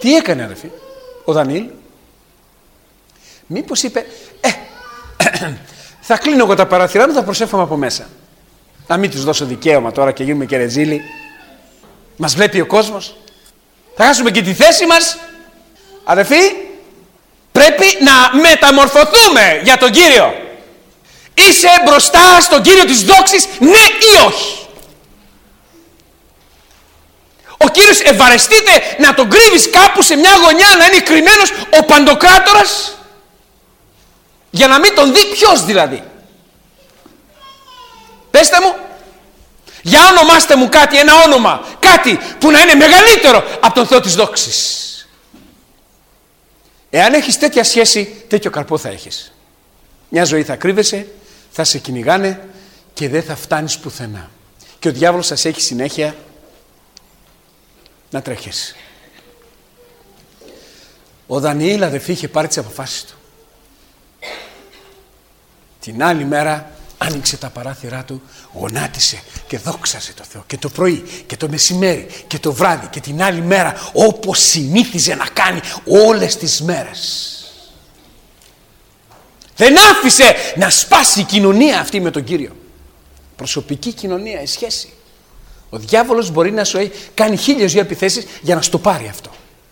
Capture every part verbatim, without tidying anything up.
Τι έκανε αδερφοί ο Δανιήλ? Μήπως είπε ε, θα κλείνω εγώ τα παράθυρά μου, θα προσεύχομαι από μέσα. Να μην τους δώσω δικαίωμα τώρα και γίνουμε και ρεζίλοι. Μας βλέπει ο κόσμος. Θα χάσουμε και τη θέση μας. Αδερφοί, πρέπει να μεταμορφωθούμε για τον Κύριο. Είσαι μπροστά στον Κύριο της δόξης, ναι ή όχι? Ο Κύριος ευαρεστείται να τον κρύβεις κάπου σε μια γωνιά, να είναι κρυμμένος ο Παντοκράτορας, για να μην τον δει? Ποιος δηλαδή? Πέστε μου, για ονομάστε μου κάτι, ένα όνομα, κάτι που να είναι μεγαλύτερο από τον Θεό της δόξης. Εάν έχεις τέτοια σχέση, τέτοιο καρπό θα έχεις. Μια ζωή θα κρύβεσαι, θα σε κυνηγάνε και δεν θα φτάνεις πουθενά. Και ο διάβολος σας έχει συνέχεια να τρέχεις. Ο Δανιήλ, αδερφοί, είχε πάρει τις αποφάσεις του. Την άλλη μέρα άνοιξε τα παράθυρά του, γονάτισε και δόξασε το Θεό. Και το πρωί και το μεσημέρι και το βράδυ και την άλλη μέρα, όπως συνήθιζε να κάνει όλες τις μέρες. Δεν άφησε να σπάσει η κοινωνία αυτή με τον Κύριο. Προσωπική κοινωνία, η σχέση. Ο διάβολος μπορεί να σου έχει κάνει χίλιες δύο επιθέσεις για να στο πάρει αυτό.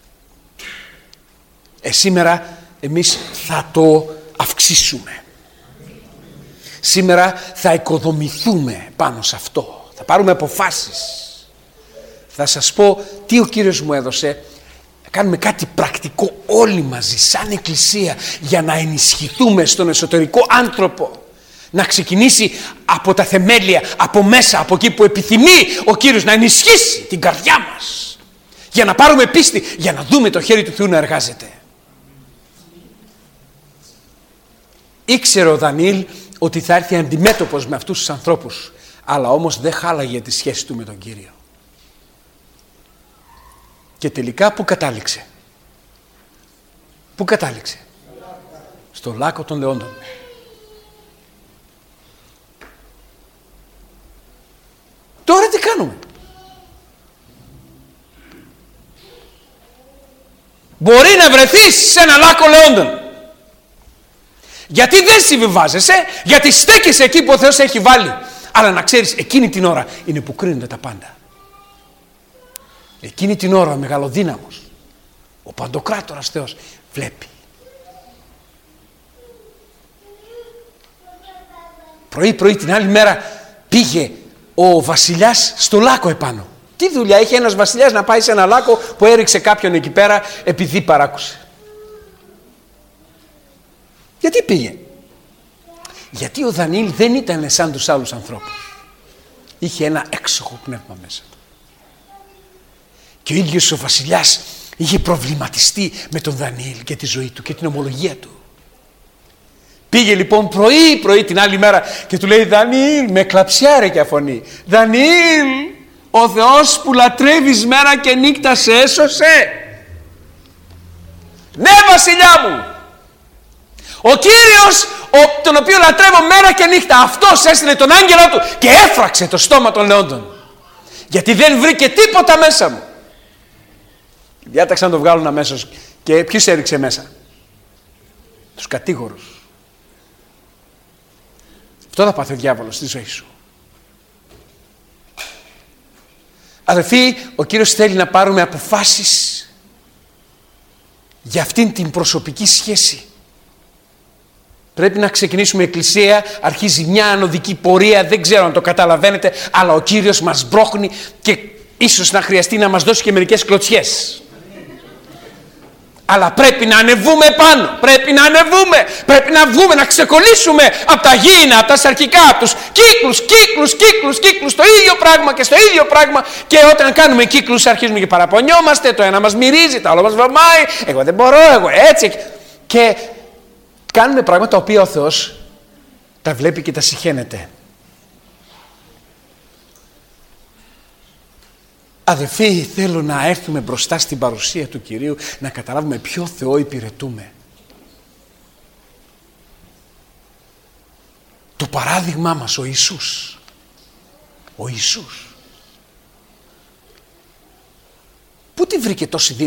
Ε, σήμερα εμείς θα το αυξήσουμε. Σήμερα θα οικοδομηθούμε πάνω σε αυτό. Θα πάρουμε αποφάσεις. Θα σας πω τι ο Κύριος μου έδωσε. Θα κάνουμε κάτι πρακτικό όλοι μαζί σαν εκκλησία για να ενισχυθούμε στον εσωτερικό άνθρωπο. Να ξεκινήσει από τα θεμέλια, από μέσα, από εκεί που επιθυμεί ο Κύριος να ενισχύσει την καρδιά μας. Για να πάρουμε πίστη, για να δούμε το χέρι του Θεού να εργάζεται. Ήξερε ο Δανιήλ ότι θα έρθει αντιμέτωπος με αυτούς τους ανθρώπους, αλλά όμως δεν χάλαγε τη σχέση του με τον Κύριο. Και τελικά πού κατάληξε? Πού κατάληξε? Στο λάκκο των λεόντων. Τώρα τι κάνουμε? Μπορεί να βρεθείς σε ένα λάκκο λεόντων. Γιατί δεν συμβιβάζεσαι? Γιατί στέκεσαι εκεί που ο Θεός έχει βάλει. Αλλά να ξέρεις, εκείνη την ώρα είναι που κρίνονται τα πάντα. Εκείνη την ώρα ο μεγαλοδύναμος, ο Παντοκράτορας Θεός βλέπει. Πρωί πρωί την άλλη μέρα πήγε ο βασιλιάς στο λάκκο επάνω. Τι δουλειά είχε ένας βασιλιάς να πάει σε ένα λάκκο που έριξε κάποιον εκεί πέρα επειδή παράκουσε? Γιατί πήγε? Γιατί ο Δανιήλ δεν ήταν σαν τους άλλους ανθρώπους. Είχε ένα έξοχο πνεύμα μέσα του. Και ο ίδιος ο βασιλιάς είχε προβληματιστεί με τον Δανιήλ και τη ζωή του και την ομολογία του. Πήγε λοιπόν πρωί πρωί την άλλη μέρα και του λέει: Δανιήλ, με κλαψιάρεκια φωνή, Δανιήλ, ο Θεός που λατρεύεις μέρα και νύχτα σε έσωσε. Ναι, βασιλιά μου, ο Κύριος ο, τον οποίο λατρεύω μέρα και νύχτα, αυτός έστειλε τον άγγελό του και έφραξε το στόμα των λεόντων, γιατί δεν βρήκε τίποτα μέσα μου. Διάταξαν να το βγάλουν αμέσως. Και ποιος έριξε μέσα? Τους κατήγορους. Αυτό θα πάθει ο διάβολος στη ζωή σου. Αδελφοί, ο Κύριος θέλει να πάρουμε αποφάσεις για αυτήν την προσωπική σχέση. Πρέπει να ξεκινήσουμε εκκλησία, αρχίζει μια ανωδική πορεία, δεν ξέρω αν το καταλαβαίνετε, αλλά ο Κύριος μας μπρόχνει και ίσως να χρειαστεί να μας δώσει και μερικές κλωτσιές. Αλλά πρέπει να ανεβούμε πάνω, πρέπει να ανεβούμε, πρέπει να βγούμε, να ξεκολλήσουμε από τα γήινα, από τα σαρκικά, από τους κύκλους, κύκλους, κύκλους, κύκλους, το ίδιο πράγμα και στο ίδιο πράγμα. Και όταν κάνουμε κύκλους αρχίζουμε και παραπονιόμαστε, το ένα μας μυρίζει, το άλλο μας βαμάει, εγώ δεν μπορώ, εγώ έτσι. Και κάνουμε πράγματα τα οποία ο Θεός τα βλέπει και τα συχαίνεται. Αδελφοί, θέλω να έρθουμε μπροστά στην παρουσία του Κυρίου, να καταλάβουμε ποιο Θεό υπηρετούμε. Το παράδειγμά μας, ο Ιησούς. Ο Ιησούς. Πού τη βρήκε τόση δύναμη?